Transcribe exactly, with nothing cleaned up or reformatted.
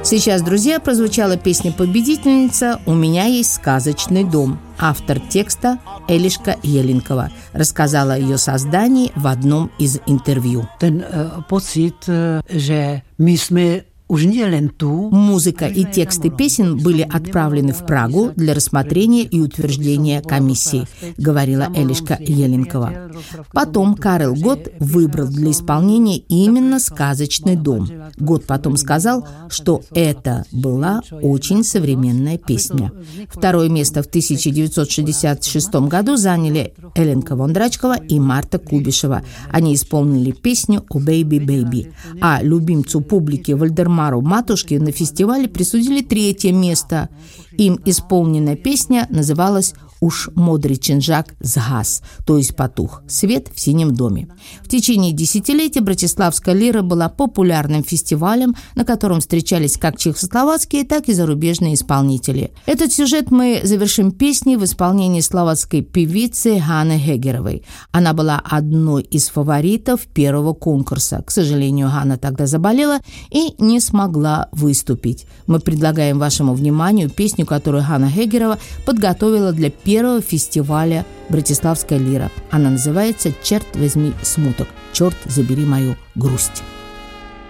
Сейчас, друзья, прозвучала песня-победительница «У меня есть сказочный дом». Автор текста Элишка Еленкова рассказала о ее создании в одном из интервью. Ten uh, pocit, uh, že my sme Музыка и тексты песен были отправлены в Прагу для рассмотрения и утверждения комиссии, говорила Элишка Еленкова. Потом Карел Гот выбрал для исполнения именно «Сказочный дом». Гот потом сказал, что это была очень современная песня. Второе место в тысяча девятьсот шестьдесят шестом году заняли Эленка Вондрачкова и Марта Кубишева. Они исполнили песню «О Бэйби Бэйби», а любимцу публики Вальдемару Матушки на фестивале присудили третье место. Им исполненная песня называлась «Уж модрый чинжак сгас», то есть потух свет в синем доме. В течение десятилетий Братиславская лира была популярным фестивалем, на котором встречались как чехословацкие, так и зарубежные исполнители. Этот сюжет мы завершим песней в исполнении словацкой певицы Ханы Хегеровой. Она была одной из фаворитов первого конкурса. К сожалению, Хана тогда заболела и не смогла выступить. Мы предлагаем вашему вниманию песню, которую Хана Хегерова подготовила для первого фестиваля «Братиславская лира». Она называется «Черт возьми смуток», «Черт забери мою грусть».